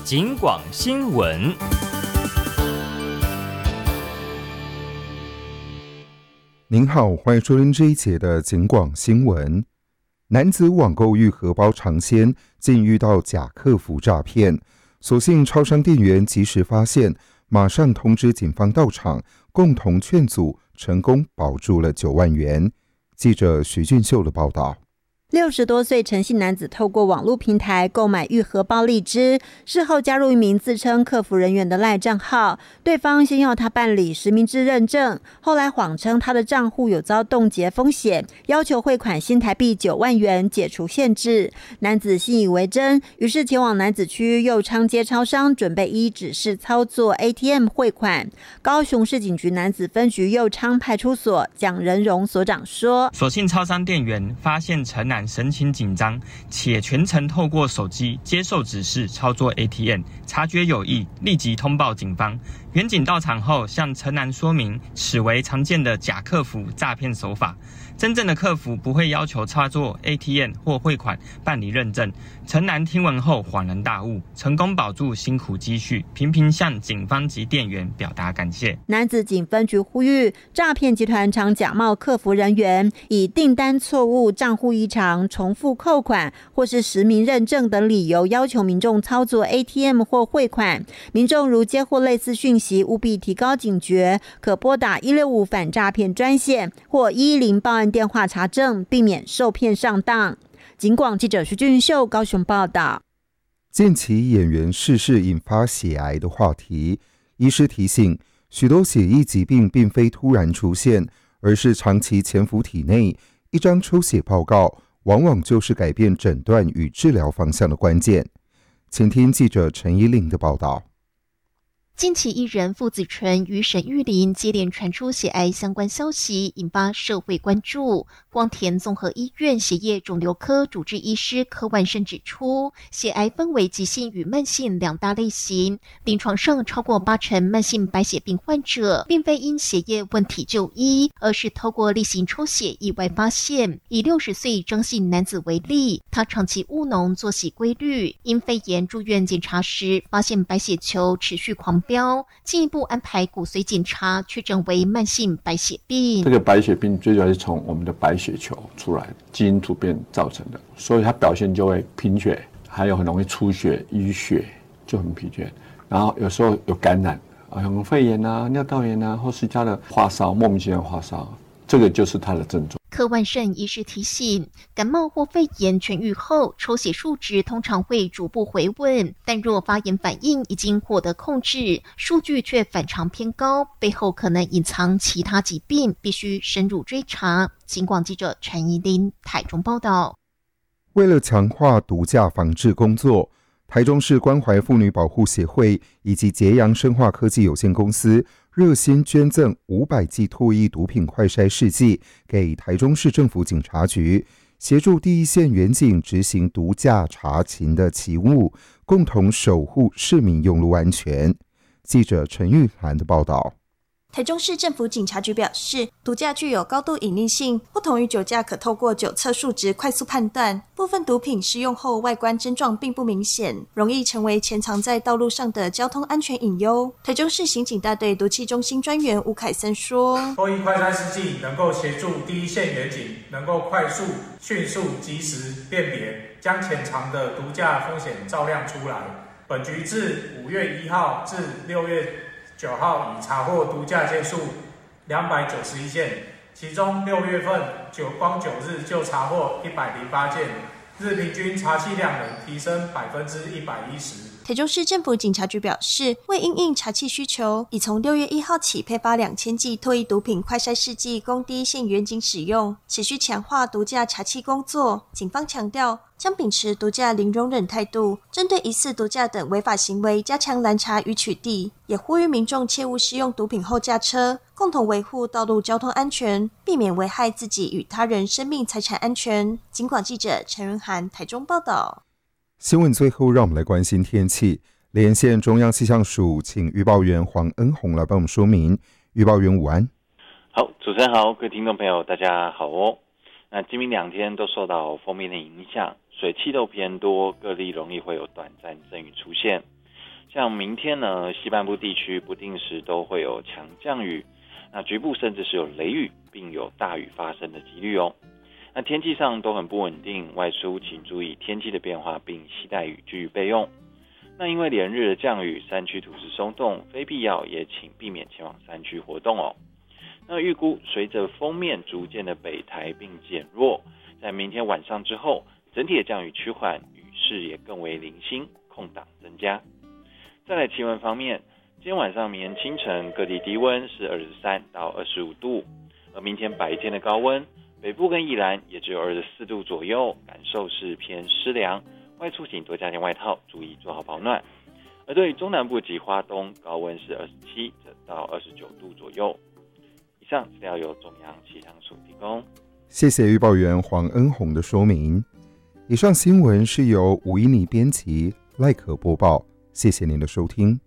警广新闻。 您好，欢迎收听这一节的警广新闻。男子网购玉荷包尝鲜，竟遇到假客服诈骗，所幸超商店员及时发现，马上通知警方到场，共同劝阻，成功保住了9万元。记者徐俊秀的报道。 60多岁陈姓男子透过网络平台购买玉荷包荔枝，事后加入一名自称客服人员的赖账号，对方先要他办理实名制认证，后来谎称他的账户有遭冻结风险，要求汇款新台币9万元解除限制。男子信以为真，于是前往楠梓区右昌街超商，准备依指示操作 ATM 汇款。高雄市警局楠梓分局右昌派出所蒋仁荣所长说， 所幸超商店员发现陈男神情紧张，且全程透过手机接受指示操作 ATM， 察觉有异，立即通报警方。员警到场后向陈男说明，此为常见的假客服诈骗手法，真正的客服不会要求操作 ATM 或汇款办理认证。陈男听闻后恍然大悟，成功保住辛苦积蓄，频频向警方及店员表达感谢。 楠梓警分局呼吁，诈骗集团常假冒客服人员，以订单错误、账户异常、重复扣款或是实名认证等理由要求民众操作 ATM 或汇款。民众如接获类似讯息，务必提高警觉，可拨打165反诈骗专线或110报案电话查证，避免受骗上当。警广记者徐俊秀高雄报道。 近期演员逝世引发血癌的话题，医师提醒，许多血液疾病并非突然出现，而是长期潜伏体内，一张抽血报告往往就是改变诊断与治疗方向的关键。请听记者陈依令的报道。 近期艺人傅子纯与沈玉琳接连传出血癌相关消息，引发社会关注。光田综合医院血液肿瘤科主治医师柯万生指出，血癌分为急性与慢性2大类型，临床上超过80%慢性白血病患者并非因血液问题就医，而是透过例行抽血意外发现。以60岁张姓男子为例，他长期务农，作息规律，因肺炎住院检查时发现白血球持续狂飙，进一步安排骨髓检查，确诊为慢性白血病。 这个白血病最主要是从我们的白血球出来基因突变造成的，所以它表现就会贫血，还有很容易出血、淤血，就很疲倦。然后有时候有感染，像肺炎啊、尿道炎啊，或是他的发烧，莫名其妙发烧，这个就是他的症状。 柯万胜医师提醒，感冒或肺炎痊愈后，抽血数值通常会逐步回稳，但若发炎反应已经获得控制，数据却反常偏高，背后可能隐藏其他疾病，必须深入追查。警广记者陈怡琳台中报道。 为了强化毒驾防治工作，台中市关怀妇女保护协会以及捷阳生化科技有限公司热心捐赠500剂唾液毒品快筛试剂给台中市政府警察局，协助第一线员警执行毒驾查勤的勤务，共同守护市民用路安全。记者陈玉涵的报道。 台中市政府警察局表示，毒驾具有高度隐匿性，不同于酒驾可透过酒测数值快速判断，部分毒品使用后外观症状并不明显，容易成为潜藏在道路上的交通安全隐忧。台中市刑警大队毒气中心专员吴凯森说， 唾液快筛试剂能够协助第一线员警能够快速、迅速、及时辨别，将潜藏的毒驾风险照亮出来。本局自5月1号至6月9号已查获毒驾件数291件，其中6月份光9日就查获108件，日平均查缉量能提升110%。 台中市政府警察局表示，为因应查缉需求，已从6月1号起配发2000剂唾液毒品快筛试剂供第一线员警使用，持续强化毒驾查缉工作。警方强调，将秉持毒驾零容忍态度，针对疑似毒驾等违法行为加强拦查与取缔，也呼吁民众切勿使用毒品后驾车，共同维护道路交通安全，避免危害自己与他人生命财产安全。警广记者陈仁涵台中报道。 新闻最后让我们来关心天气，连线中央气象署，请预报员黄恩宏来帮我们说明。预报员午安。 好，主持人好，各位听众朋友大家好哦。那今明2天都受到锋面的影响，水汽都偏多，各地容易会有短暂阵雨出现。 像明天呢，西半部地区不定时都会有强降雨，那局部甚至是有雷雨，并有大雨发生的几率哦。那天气上都很不稳定，外出请注意天气的变化，并携带雨具备用。那因为连日的降雨，山区土石松动，非必要也请避免前往山区活动哦。那预估随着锋面逐渐的北抬并减弱，在明天晚上之后，整体的降雨趋缓，雨势也更为零星，空档增加。再来气温方面，今天晚上、明天清晨各地低温是23到25度，而明天白天的高温，北部跟宜兰也只有24度左右，感受是偏湿凉。外出请多加件外套，注意做好保暖。而对于中南部及花东，高温是27到29度左右。以上资料由中央气象署提供。 谢谢预报员黄恩宏的说明。以上新闻是由吴依妮编辑，赖可播报。谢谢您的收听。